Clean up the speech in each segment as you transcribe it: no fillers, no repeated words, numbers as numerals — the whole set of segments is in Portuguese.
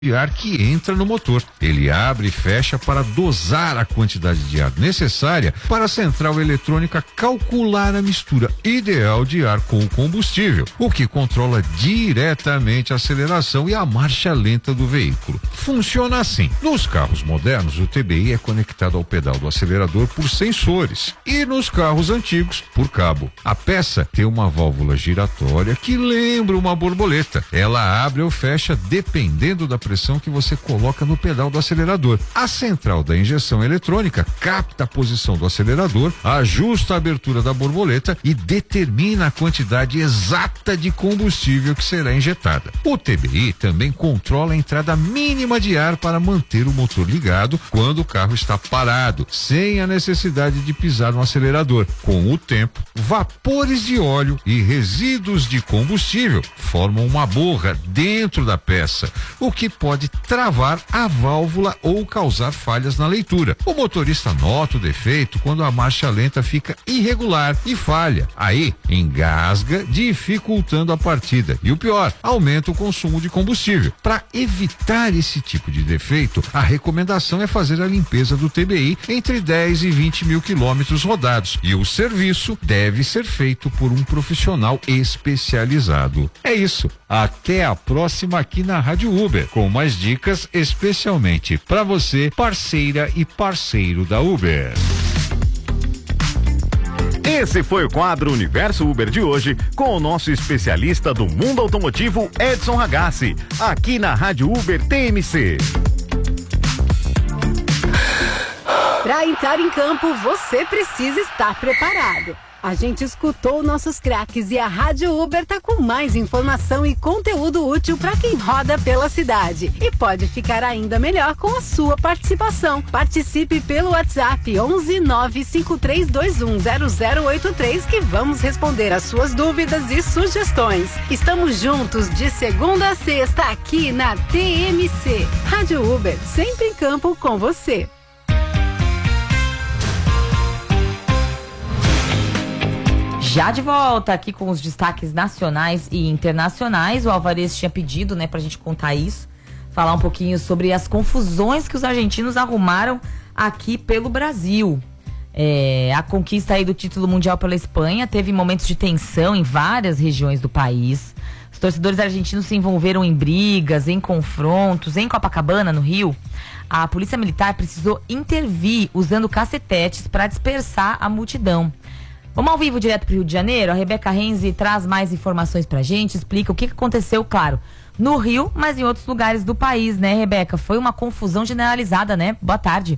de ar que entra no motor. Ele abre e fecha para dosar a quantidade de ar necessária para a central eletrônica calcular a mistura ideal de ar com o combustível, o que controla diretamente a aceleração e a marcha lenta do veículo. Funciona assim: nos carros modernos, o TBI é conectado ao pedal do acelerador por sensores e nos carros antigos por cabo. A peça tem uma válvula giratória que lembra uma borboleta. Ela abre ou fecha dependendo da pressão que você coloca no pedal do acelerador. A central da injeção eletrônica capta a posição do acelerador, ajusta a abertura da borboleta e determina a quantidade exata de combustível que será injetada. O TBI também controla a entrada mínima de ar para manter o motor ligado quando o carro está parado, sem a necessidade de pisar no acelerador. Com o tempo, vapores de óleo e resíduos de combustível formam uma borra dentro da peça, o que pode travar a válvula ou causar falhas na leitura. O motorista nota o defeito quando a marcha lenta fica irregular e falha. Aí, engasga, dificultando a partida. E o pior, aumenta o consumo de combustível. Para evitar esse tipo de defeito, a recomendação é fazer a limpeza do TBI entre 10 e 20 mil quilômetros rodados. E o serviço deve ser feito por um profissional especializado. É isso. Até a próxima aqui na Rádio Uber, com mais dicas especialmente para você, parceira e parceiro da Uber. Esse foi o quadro Universo Uber de hoje, com o nosso especialista do mundo automotivo, Edson Ragazzi, aqui na Rádio Uber TMC. Para entrar em campo, você precisa estar preparado. A gente escutou nossos craques e a Rádio Uber tá com mais informação e conteúdo útil para quem roda pela cidade. E pode ficar ainda melhor com a sua participação. Participe pelo WhatsApp 11 95321 0083 que vamos responder as suas dúvidas e sugestões. Estamos juntos de segunda a sexta aqui na TMC. Rádio Uber, sempre em campo com você. Já de volta aqui com os destaques nacionais e internacionais. O Alvarez tinha pedido, né, pra gente contar isso, falar um pouquinho sobre as confusões que os argentinos arrumaram aqui pelo Brasil. A conquista aí do título mundial pela Espanha teve momentos de tensão em várias regiões do país. Os torcedores argentinos se envolveram em brigas, em confrontos. Em Copacabana, no Rio, a polícia militar precisou intervir usando cacetetes para dispersar a multidão. Vamos ao vivo direto para o Rio de Janeiro. A Rebeca Renzi traz mais informações pra gente, explica o que aconteceu, claro, no Rio, mas em outros lugares do país, né, Rebeca? Foi uma confusão generalizada, né? Boa tarde.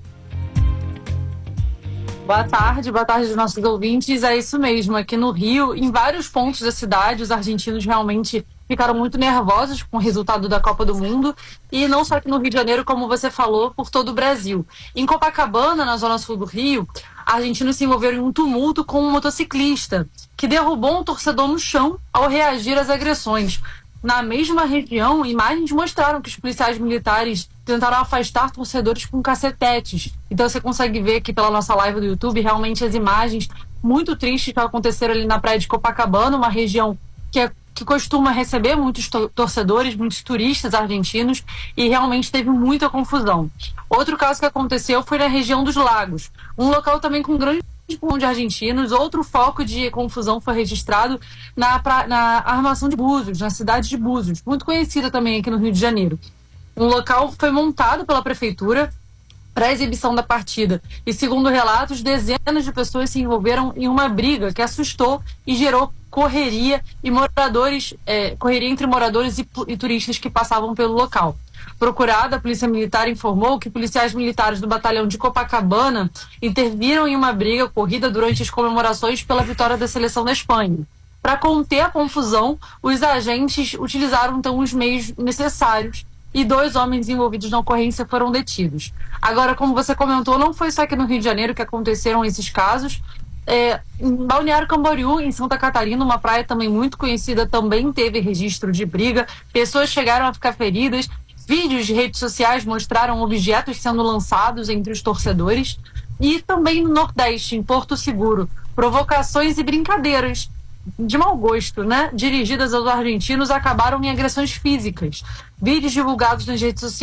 Boa tarde aos nossos ouvintes. É isso mesmo, aqui no Rio, em vários pontos da cidade, os argentinos realmente ficaram muito nervosos com o resultado da Copa do Mundo, e não só aqui no Rio de Janeiro, como você falou, por todo o Brasil. Em Copacabana, na zona sul do Rio, argentinos se envolveram em um tumulto com um motociclista que derrubou um torcedor no chão ao reagir às agressões. Na mesma região, imagens mostraram que os policiais militares tentaram afastar torcedores com cacetetes. Então você consegue ver aqui pela nossa live do YouTube realmente as imagens muito tristes que aconteceram ali na praia de Copacabana, uma região que costuma receber muitos torcedores, muitos turistas argentinos, e realmente teve muita confusão. Outro caso que aconteceu foi na região dos Lagos, um local também com grande número de argentinos. Outro foco de confusão foi registrado na Armação de Búzios, na cidade de Búzios, muito conhecida também aqui no Rio de Janeiro. Um local foi montado pela prefeitura para a exibição da partida. E segundo relatos, dezenas de pessoas se envolveram em uma briga que assustou e gerou correria entre moradores e turistas que passavam pelo local. Procurada, a Polícia Militar informou que policiais militares do batalhão de Copacabana interviram em uma briga ocorrida durante as comemorações pela vitória da seleção da Espanha. Para conter a confusão, os agentes utilizaram então os meios necessários e 2 homens envolvidos na ocorrência foram detidos. Agora, como você comentou, não foi só aqui no Rio de Janeiro que aconteceram esses casos. Em Balneário Camboriú, em Santa Catarina, uma praia também muito conhecida, também teve registro de briga. Pessoas chegaram a ficar feridas. Vídeos de redes sociais mostraram objetos sendo lançados entre os torcedores. E também no Nordeste, em Porto Seguro, provocações e brincadeiras de mau gosto, né, dirigidas aos argentinos acabaram em agressões físicas. Vídeos divulgados nas redes sociais